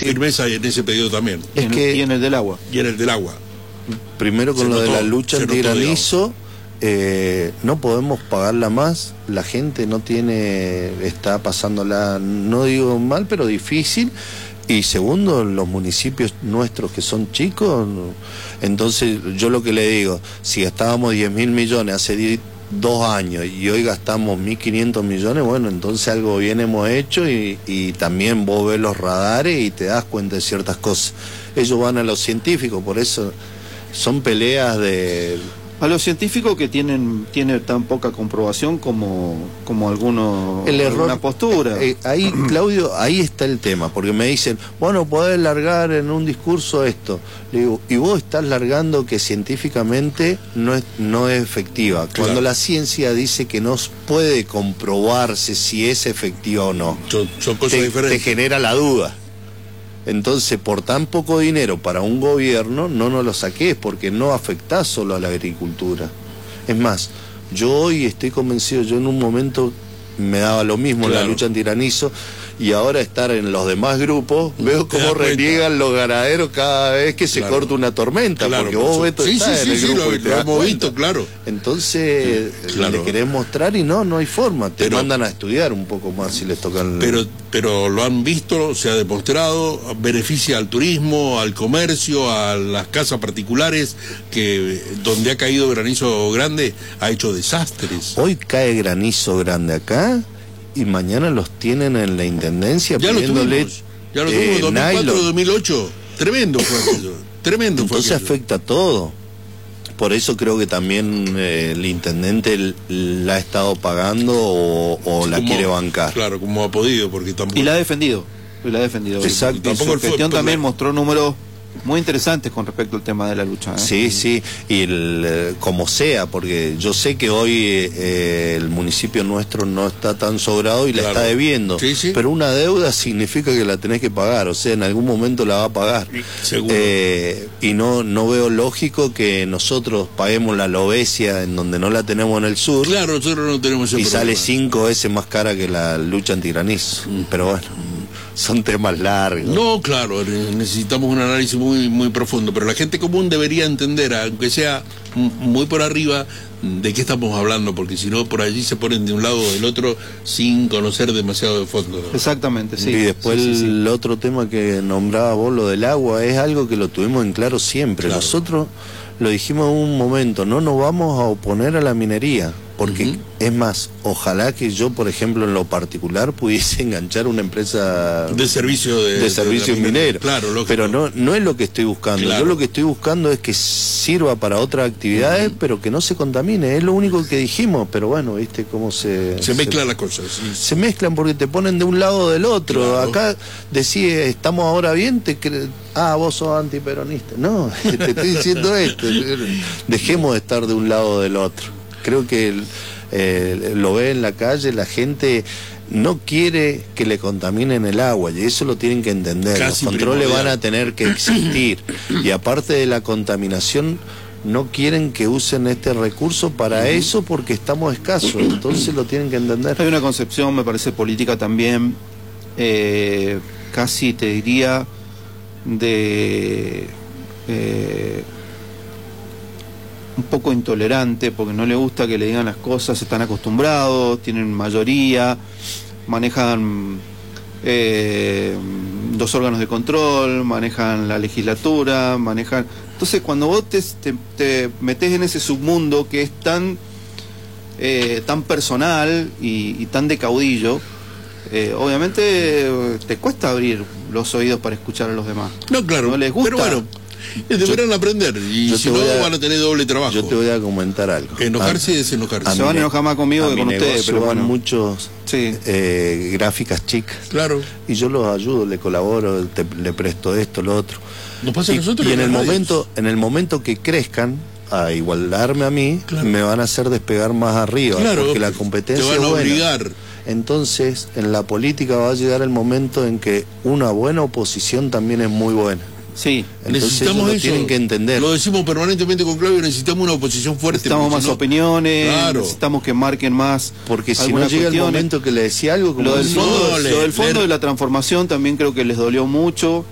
firmeza en ese pedido también. Y en el del agua. Y en el del agua. Primero con lo de la lucha antigranizo, no podemos pagarla más, la gente está pasándola, no digo mal, pero difícil. Y segundo, los municipios nuestros que son chicos, entonces yo lo que le digo, si gastábamos 10.000 millones hace 2 años y hoy gastamos 1.500 millones, bueno, entonces algo bien hemos hecho y también vos ves los radares y te das cuenta de ciertas cosas. Ellos van a los científicos, por eso son peleas de... A los científicos que tiene tan poca comprobación como algunos, el error, una postura. Ahí, Claudio, ahí está el tema, porque me dicen, bueno, podés largar en un discurso esto. Le digo, y vos estás largando que científicamente no es efectiva. Claro. Cuando la ciencia dice que no puede comprobarse si es efectiva o no, son cosas diferentes. Te genera la duda. Entonces, por tan poco dinero para un gobierno, no nos lo saques, porque no afectás solo a la agricultura. Es más, yo hoy estoy convencido, yo en un momento me daba lo mismo, claro, la lucha antigranizo, y ahora estar en los demás grupos, veo cómo reniegan los ganaderos cada vez que se corta una tormenta, claro, porque vos ves todo en el grupo y te lo hemos visto, claro. Entonces, le querés mostrar y no hay forma, te mandan a estudiar un poco más si les tocan... Pero lo han visto, se ha demostrado, beneficia al turismo, al comercio, a las casas particulares, que donde ha caído granizo grande ha hecho desastres. Hoy cae granizo grande acá y mañana los tienen en la intendencia pidiéndole... Ya lo tuvimos, 2004, 2008, tremendo fue aquello, tremendo. Entonces afecta a todo. Por eso creo que también el intendente la ha estado pagando o la quiere bancar. Claro, como ha podido, porque tampoco... Y la ha defendido. Exacto. Y su gestión también mostró números muy interesantes con respecto al tema de la lucha. Sí, y como sea, porque yo sé que hoy el municipio nuestro no está tan sobrado y la está debiendo, pero una deuda significa que la tenés que pagar, o sea, en algún momento la va a pagar. Seguro. Y no veo lógico que nosotros paguemos la Lobesia en donde no la tenemos en el sur. Claro, nosotros no tenemos ese problema. Sale 5 veces más cara que la lucha antigranizo. Pero bueno, son temas largos. No, claro, necesitamos un análisis muy profundo, pero la gente común debería entender, aunque sea muy por arriba, de qué estamos hablando, porque si no, por allí se ponen de un lado o del otro sin conocer demasiado de fondo, ¿no? Exactamente, sí. Y después el otro tema que nombraba vos, lo del agua, es algo que lo tuvimos en claro siempre. Claro. Nosotros lo dijimos en un momento, no nos vamos a oponer a la minería, porque es más, ojalá que yo, por ejemplo, en lo particular pudiese enganchar una empresa de servicio minero. Claro, lógico. Pero no es lo que estoy buscando. Claro. Yo lo que estoy buscando es que sirva para otras actividades, pero que no se contamine. Es lo único que dijimos, pero bueno, viste cómo se mezclan las cosas. Sí. Se mezclan porque te ponen de un lado o del otro. Claro. Acá decís, estamos ahora bien, vos sos antiperonista. No, te estoy diciendo esto. Dejemos de estar de un lado o del otro. Creo que lo ve en la calle, la gente no quiere que le contaminen el agua, y eso lo tienen que entender. Los controles van a tener que existir, y aparte de la contaminación, no quieren que usen este recurso para eso porque estamos escasos, entonces lo tienen que entender. Hay una concepción, me parece, política también, casi te diría, de... un poco intolerante, porque no le gusta que le digan las cosas, están acostumbrados, tienen mayoría, manejan 2 órganos de control, manejan la legislatura, entonces cuando vos te metés en ese submundo que es tan personal y tan de caudillo, obviamente te cuesta abrir los oídos para escuchar a los demás. No, claro, no les gusta. pero bueno, deberán aprender, y si no van a tener doble trabajo. Yo te voy a comentar algo. Enojarse y desenojarse. Se van a enojar más conmigo que con ustedes, pero bueno, muchos gráficas chicas. Claro. Y yo los ayudo, le colaboro, le presto esto, lo otro. Nos pasa a nosotros. Y en el momento que crezcan a igualarme a mí, me van a hacer despegar más arriba, porque la competencia te van a es buena. Obligar. Entonces, en la política va a llegar el momento en que una buena oposición también es muy buena. Sí, entonces necesitamos eso. Tienen que entender. Lo decimos permanentemente con Claudio, necesitamos una oposición fuerte. Necesitamos más opiniones, necesitamos que marquen más. Porque si no llega el momento que le decía algo, como lo del fondo de la transformación también creo que les dolió mucho.